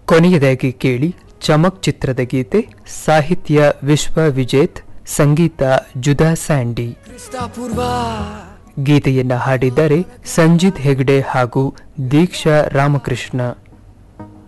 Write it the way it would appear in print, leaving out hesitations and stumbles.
ಕೊನೆಯದಾಗಿ ಕೇಳಿ ಚಮಕ್ ಚಿತ್ರದ ಗೀತೆ. ಸಾಹಿತ್ಯ ವಿಶ್ವ ವಿಜೇತ್, ಸಂಗೀತ ಜುದಾ ಸ್ಯಾಂಡಿ. ಗೀತೆಯನ್ನ ಹಾಡಿದ್ದಾರೆ ಸಂಜಿತ್ ಹೆಗ್ಡೆ ಹಾಗೂ ದೀಕ್ಷಾ ರಾಮಕೃಷ್ಣ.